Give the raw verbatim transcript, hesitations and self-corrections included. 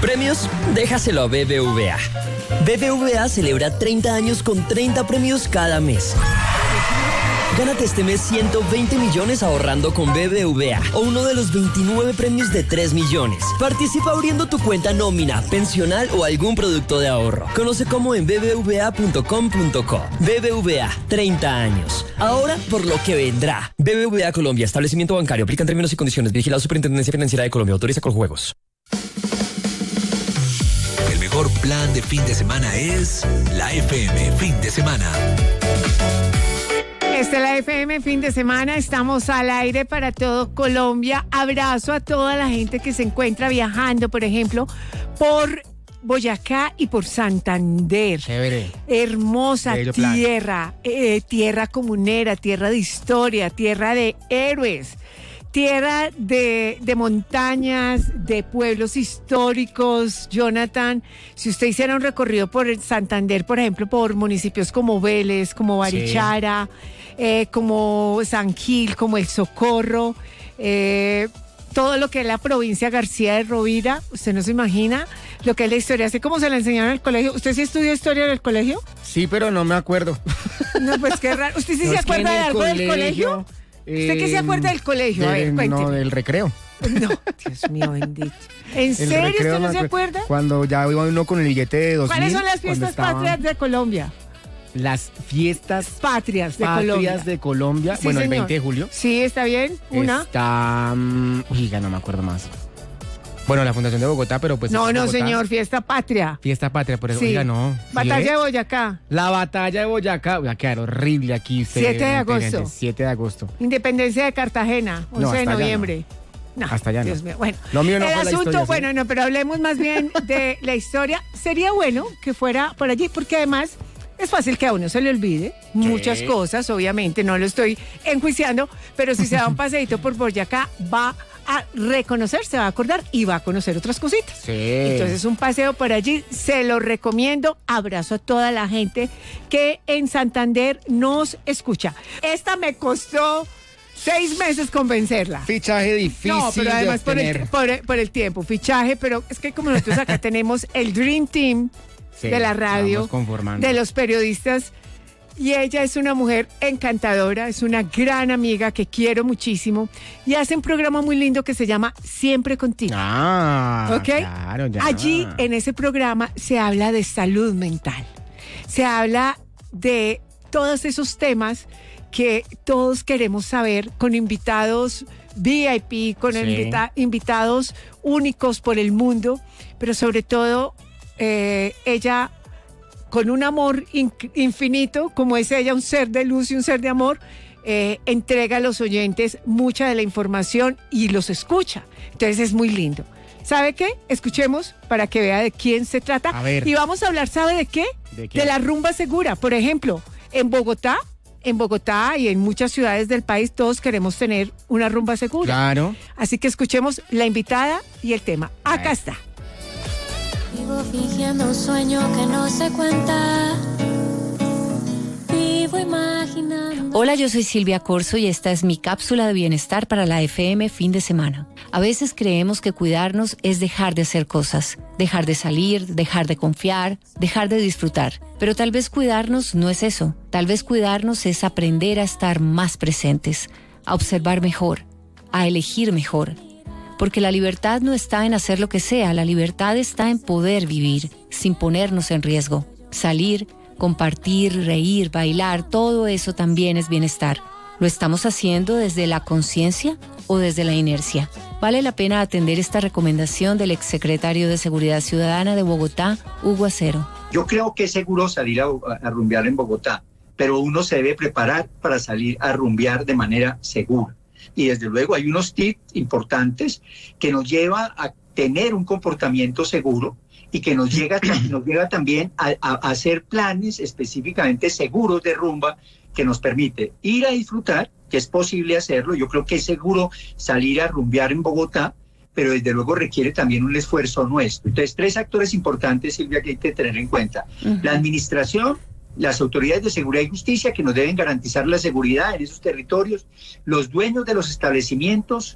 Premios, déjaselo a B B V A. B B V A celebra treinta años con treinta premios cada mes. Gánate este mes ciento veinte millones ahorrando con B B V A o uno de los veintinueve premios de tres millones. Participa abriendo tu cuenta nómina, pensional o algún producto de ahorro. Conoce cómo en b b v a punto com punto co. B B V A, treinta años. Ahora por lo que vendrá. B B V A Colombia, establecimiento bancario. Aplican términos y condiciones. Vigilado Superintendencia Financiera de Colombia. Autoriza con juegos. El mejor plan de fin de semana es la F M Fin de Semana. Esta es la F M Fin de Semana, estamos al aire para todo Colombia. Abrazo a toda la gente que se encuentra viajando, por ejemplo, por Boyacá y por Santander. Chévere. Hermosa Bello plan. tierra, eh, tierra comunera, tierra de historia, tierra de héroes. Tierra de, de montañas, de pueblos históricos. Jonathan, si usted hiciera un recorrido por el Santander, por ejemplo, por municipios como Vélez, como Barichara, sí. eh, como San Gil, como El Socorro, eh, todo lo que es la provincia García de Rovira, usted no se imagina lo que es la historia, así como se la enseñaron en el colegio. ¿Usted sí estudió historia en el colegio? Sí, pero no me acuerdo. No, pues qué raro. ¿Usted sí no se acuerda de algo colegio, del colegio? ¿Usted qué se acuerda del colegio? A ver, del, cuénteme. no, del recreo. No, Dios mío, bendito. ¿En El serio recreo usted no me se acuer- acuerda? Cuando ya iba uno con el billete de dos mil. ¿Cuáles son las cuando fiestas estaba- patrias de Colombia? Las fiestas Patrias de patrias Colombia. de Colombia. Sí, bueno, el señor. veinte de julio. Sí, está bien. Una. Está... um, uy, ya no me acuerdo más. Bueno, la Fundación de Bogotá, pero pues... No, es no, Bogotá. señor, fiesta patria. Fiesta patria, por eso, Sí. oiga, no. ¿Sí Batalla ve? de Boyacá. La batalla de Boyacá. Voy a quedar horrible aquí. usted, siete de inteligente. agosto. siete de agosto. Independencia de Cartagena, No, once de hasta allá noviembre. No, Hasta allá no. Dios mío. Bueno, Lo mío no el fue la asunto, historia, ¿sí? bueno, no, pero hablemos más bien de la historia. Sería bueno que fuera por allí, porque además es fácil que a uno se le olvide muchas cosas, obviamente, no lo estoy enjuiciando, pero si se da un paseíto por Boyacá, va a reconocer, se va a acordar y va a conocer otras cositas. Sí. Entonces, un paseo por allí, se lo recomiendo. Abrazo a toda la gente que en Santander nos escucha. Esta me costó seis meses convencerla. Fichaje difícil No, pero además de por el, obtener. por, el, por el tiempo, fichaje, pero es que como nosotros acá tenemos el Dream Team Sí, de la radio, vamos conformando. de los periodistas, y ella es una mujer encantadora, es una gran amiga que quiero muchísimo, y hace un programa muy lindo que se llama Siempre Contigo. Ah, ¿Ok? claro, ya. Allí en ese programa se habla de salud mental, se habla de todos esos temas que todos queremos saber, con invitados V I P, con Sí. invita- invitados únicos por el mundo, pero sobre todo eh, ella con un amor in- infinito, como es ella, un ser de luz y un ser de amor, eh, entrega a los oyentes mucha de la información y los escucha. Entonces es muy lindo. ¿Sabe qué? Escuchemos para que vea de quién se trata. A ver. Y vamos a hablar, ¿sabe de qué? ¿De qué? De la rumba segura. Por ejemplo, en Bogotá, en Bogotá y en muchas ciudades del país, todos queremos tener una rumba segura. Claro. Así que escuchemos la invitada y el tema. Acá está. Vivo fingiendo un sueño que no se cuenta. Vivo imaginando. Hola, yo soy Silvia Corso y esta es mi cápsula de bienestar para la F M Fin de Semana. A veces creemos que cuidarnos es dejar de hacer cosas, dejar de salir, dejar de confiar, dejar de disfrutar. Pero tal vez cuidarnos no es eso. Tal vez cuidarnos es aprender a estar más presentes, a observar mejor, a elegir mejor. Porque la libertad no está en hacer lo que sea, la libertad está en poder vivir sin ponernos en riesgo. Salir, compartir, reír, bailar, todo eso también es bienestar. ¿Lo estamos haciendo desde la conciencia o desde la inercia? Vale la pena atender esta recomendación del exsecretario de Seguridad Ciudadana de Bogotá, Hugo Acero. Yo creo que es seguro salir a, a rumbear en Bogotá, pero uno se debe preparar para salir a rumbear de manera segura. Y desde luego hay unos tips importantes que nos lleva a tener un comportamiento seguro y que nos llega, nos llega también a, a, a hacer planes específicamente seguros de rumba que nos permite ir a disfrutar, que es posible hacerlo. Yo creo que es seguro salir a rumbear en Bogotá, pero desde luego requiere también un esfuerzo nuestro. Entonces, tres actores importantes, Silvia, que hay que tener en cuenta. Uh-huh. La administración, las autoridades de seguridad y justicia que nos deben garantizar la seguridad en esos territorios, los dueños de los establecimientos,